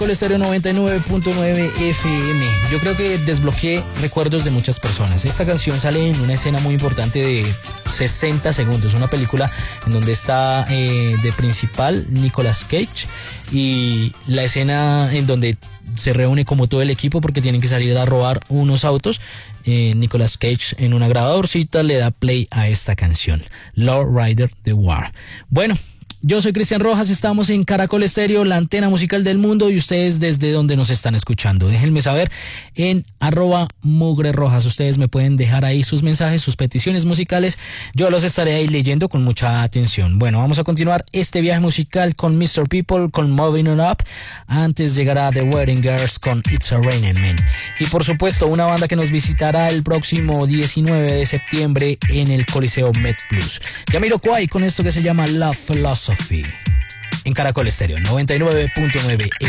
Estéreo 99.9 FM. Yo creo que desbloqueé recuerdos de muchas personas. Esta canción sale en una escena muy importante de 60 segundos. Una película en donde está de principal Nicolas Cage, y la escena en donde se reúne como todo el equipo porque tienen que salir a robar unos autos. Nicolas Cage en una grabadorcita le da play a esta canción, Lord Rider The War. Bueno, yo soy Cristian Rojas, estamos en Caracol Estéreo, la antena musical del mundo, y ustedes desde donde nos están escuchando. Déjenme saber en @mugrerojas. Ustedes me pueden dejar ahí sus mensajes, sus peticiones musicales. Yo los estaré ahí leyendo con mucha atención. Bueno, vamos a continuar este viaje musical con Mr. People, con Moving On Up. Antes llegará The Wedding Girls con It's a Raining Man. Y por supuesto, una banda que nos visitará el próximo 19 de septiembre en el Coliseo MedPlus. Jamiroquai con esto que se llama Love Philosophy. En Caracol Estéreo 99.9.